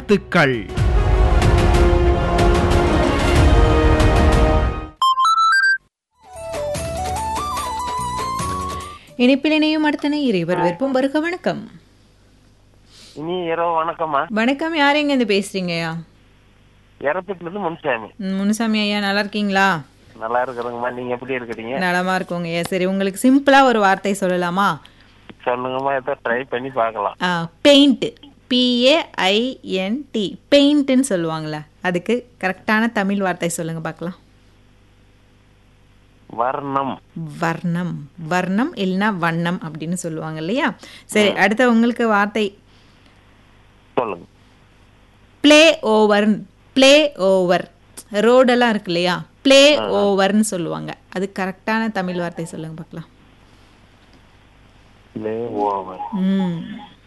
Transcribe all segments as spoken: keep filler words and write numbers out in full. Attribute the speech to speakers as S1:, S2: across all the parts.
S1: வாழ்த்துக்கள்.
S2: இணைப்பில் இணையும் அடுத்தனை இறைவர் வெறுப்பும் வருக. வணக்கம்.
S3: இனி இரவு வணக்கம்மா.
S2: வணக்கம். யார் எங்க இருந்து பேசுறீங்கய்யா?
S3: இறப்பிட்டு முனுசாமி.
S2: முனுசாமி ஐயா, நல்லா இருக்கீங்களா?
S3: நல்லா இருக்கிறோங்கம்மா, நீங்க எப்படி இருக்கிறீங்க?
S2: நலமா இருக்கோங்க ஐயா. சரி, உங்களுக்கு சிம்பிளா ஒரு வார்த்தை சொல்லலாமா?
S3: சொல்லுங்கம்மா, ஏதோ ட்ரை பண்ணி பார்க்கலாம்.
S2: பெயிண்ட், பிஏஐஎன்டி, பெயிண்ட்னு சொல்லுவாங்களே, அதுக்கு கரெக்டான தமிழ் வார்த்தை சொல்லுங்க பார்க்கலாம்.
S3: வர்ணம்.
S2: வர்ணம். வர்ணம் இல்லைன்னா வண்ணம் அப்படின்னு சொல்லுவாங்க இல்லையா? சரி, அடுத்த உங்களுக்கு வார்த்தை
S3: சொல்லுங்க.
S2: Play over. பிளே ஓவர், ரோடெல்லாம் இருக்கு இல்லையா, பிளே ஓவர்னு சொல்லுவாங்க. அது கரெக்டான தமிழ் வார்த்தை சொல்லுங்க பார்க்கலாம்.
S3: Play over.
S2: ம்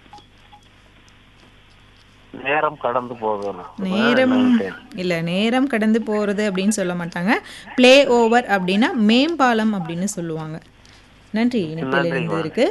S3: நேரம் கடந்து போகிறது.
S2: நேரம் இல்ல, நேரம் கடந்து போறது அப்படின்னு சொல்ல மாட்டாங்க. பிளே ஓவர் அப்படின்னா மேம்பாலம் அப்படின்னு சொல்லுவாங்க. நன்றி. இணைப்பில் இருந்ததற்கு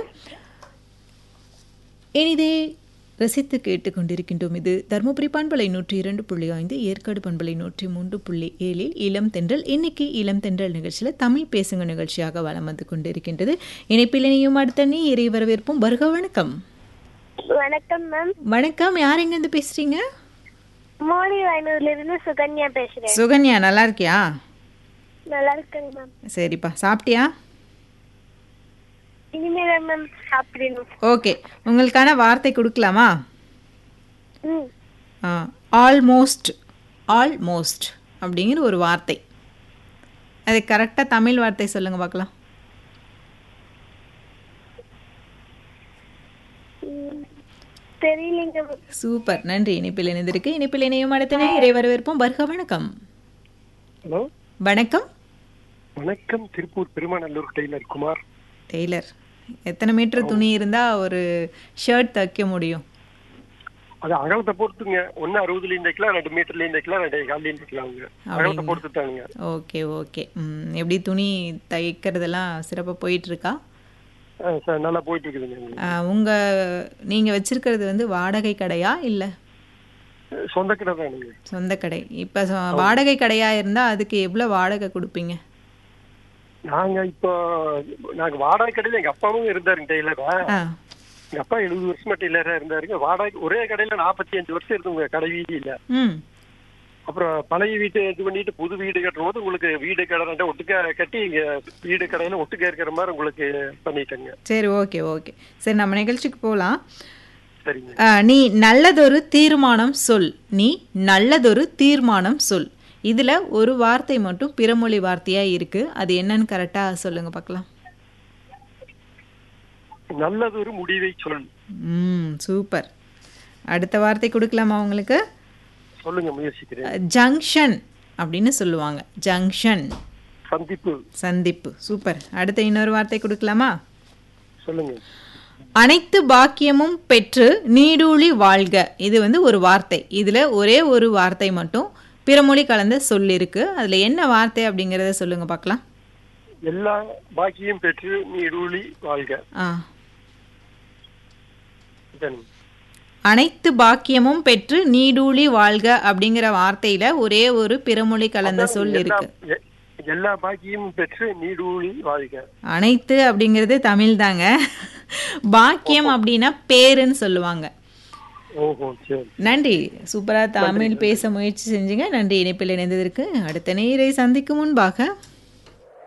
S2: இனிதே ரசித்து கேட்டுக்கொண்டிருக்கின்றோம். இது தருமபுரி பண்பலை நூற்றி இரண்டு புள்ளி ஐந்து, ஏற்காடு பண்பலை நூற்றி மூன்று புள்ளி ஏழில் இளம் தென்றல். இன்னைக்கு இளம் தென்றல் நிகழ்ச்சியில் தமிழ் பேசுங்க நிகழ்ச்சியாக வலம் வந்து கொண்டிருக்கின்றது. இணைப்பில் இணையும் அடுத்த நீ இறை வரவேற்போம். வருக. வணக்கம்.
S4: வணக்கம் மேம்.
S2: வணக்கம். யார் எங்க இருந்து பேசுறீங்க?
S4: மோடி வயனூர்ல இருந்து சுகன்யா பேசுறேன்.
S2: சுகன்யா, நல்லா இருக்கியா?
S4: நல்லா இருக்கேன் மேம்.
S2: சரிப்பா, சாப்பிட்டியா?
S4: இனிமேல் மேம் சாப்பிடணும்.
S2: ஓகே, உங்களுக்கான வார்த்தை கொடுக்கலாமா?
S4: ம்
S2: ஆல்மோஸ்ட். ஆல்மோஸ்ட் அப்படிங்கிற ஒரு வார்த்தை, அது கரெக்டாக தமிழ் வார்த்தை சொல்லுங்க பார்க்கலாம்.
S4: தெரியலங்க.
S2: சூப்பர், நன்றி. இணைப்பில் இணைந்திருக்கு. இணைப்பில் இணையும் அடுத்த இறை வரவேற்போம். வருக. வணக்கம்.
S5: ஹலோ,
S2: வணக்கம்.
S5: வணக்கம். திருப்பூர் பெருமாநல்லூர் டெய்லர் குமார்.
S2: டெய்லர், எத்தனை மீட்டர் துணி இருந்தா ஒரு ஷர்ட் தைக்க முடியும்?
S5: அது அகலத்தை பொறுத்துங்க. ஒன்னு அறுபதுலயும் தைக்கலாம், ரெண்டு மீட்டர்லயும் தைக்கலாம், ரெண்டு காலையும் தைக்கலாம். அகலத்தை பொறுத்து தானுங்க.
S2: Okay okay. ம் எப்படி துணி தைக்கிறதெல்லாம் சிறப்பாக போயிட்டு இருக்கா?
S5: நல்லா போயிட்டு இருக்குதுங்க.
S2: உங்க நீங்க வச்சிருக்கிறது வந்து வாடகை கடையா இல்ல
S5: சொந்த கடை தானுங்க? சொந்த
S2: கடை. இப்ப வாடகை கடையா இருந்தா அதுக்கு எவ்வளவு வாடகை கொடுப்பீங்க?
S5: நாங்க இப்போ நாங்க வாடகை கடையில எங்க அப்பாவும் இருந்தாருங்க டெய்லரா. எங்க அப்பா எழுபது வருஷமா டெய்லரா இருந்தாருங்க. வாடகை ஒரே கடையில நாற்பத்தி அஞ்சு வருஷம் இருந்துங்க கடை வீதியில. அப்புறம் பழைய வீட்டை இது பண்ணிட்டு புது வீடு கட்டும் போது உங்களுக்கு வீடு கடை ரெண்ட ஒட்டுக்கா கட்டி இங்க வீடு கடையில ஒட்டுக்கா இருக்கிற மாதிரி உங்களுக்கு பண்ணிட்டேங்க.
S2: சரி, ஓகே ஓகே. சரி, நம்ம நிகழ்ச்சிக்கு போலாம்.
S5: சரிங்க.
S2: நீ நல்லதொரு தீர்மானம் சொல். நீ நல்லதொரு தீர்மானம் சொல். இதுல ஒரு வார்த்தை மட்டும் பிறமொழி வார்த்தையா இருக்கு. அது என்னன்னு கரெக்டா சொல்லுங்க பார்க்கலாம்.
S5: நல்லதொரு முடிவை சொல்.
S2: ம் சூப்பர். அடுத்த வார்த்தை கொடுக்கலாமா உங்களுக்கு?
S5: சொல்லுங்க, முயற்சிக்கிறேன்.
S2: ஜங்ஷன் அப்படின்னு சொல்லுவாங்க. ஜங்ஷன்,
S5: சந்திப்பு.
S2: சந்திப்பு. சூப்பர். அடுத்த இன்னொரு வார்த்தை கொடுக்கலாமா?
S5: சொல்லுங்க.
S2: அனைத்து பாக்கியமும் பெற்று நீடூழி வாழ்க. இது வந்து ஒரு வார்த்தை. இதுல ஒரே ஒரு வார்த்தை மட்டும் பிறமொழி கலந்த சொல் இருக்கு. அதுல என்ன வார்த்தை அப்படிங்கறத சொல்லுங்க பார்க்கலாம்.
S5: எல்லா பாக்கியம் பெற்று நீடூழி வாழ்க.
S2: அனைத்து பாக்கியமும் பெற்று நீடூழி வாழ்க அப்படிங்கிற வார்த்தையில ஒரே ஒரு பிறமொழி கலந்த சொல் இருக்கு.
S5: எல்லா பாக்கியமும் பெற்று நீடூழி வாழ்க.
S2: அனைத்து அப்படிங்கிறது தமிழ் தாங்க. பாக்கியம் அப்படின்னா பேருன்னு சொல்லுவாங்க. நன்றி. சூப்பரா தமிழ் பேச முயற்சி செஞ்சீங்க. நன்றி. இணைப்பில் இணைந்ததற்கு. அடுத்த நேரை சந்திக்கும் முன்பாக